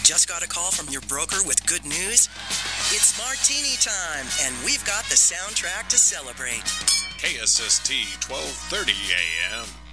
Just got a call from your broker with good news? It's Martini time, and we've got the soundtrack to celebrate. KSST 1230 AM.